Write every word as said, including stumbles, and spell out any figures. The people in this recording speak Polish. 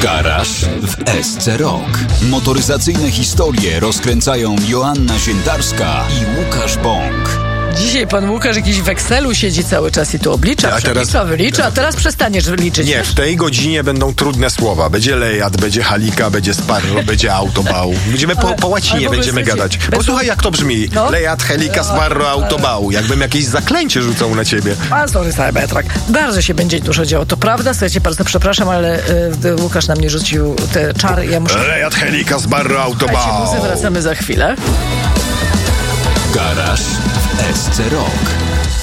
Garaż w S C Rock. Motoryzacyjne historie rozkręcają Joanna Ziętarska i Łukasz Bąk. Dzisiaj pan Łukasz jakiś w Excelu siedzi cały czas i tu oblicza, A teraz- przelicza, wylicza, a teraz przestaniesz liczyć. Nie, w tej godzinie będą trudne słowa. Będzie lejat, będzie halika, będzie sparro, będzie autobał. Będziemy po, po łacinie ale w ogóle będziemy słuchajcie, gadać. będą- Posłuchaj, jak to brzmi. No. Lejat, helika, sparro, autobał. Jakbym jakieś zaklęcie rzucał na ciebie. A, sorry, stary Betrak. Bardzo się będzie dużo działo, to prawda. Słuchajcie, bardzo przepraszam, ale y, Łukasz na mnie rzucił te czary. Ja muszę... Lejat, helika, sparro, Słuchajcie, autobał. muzy, wracamy za chwilę. Garaż w S C Rock.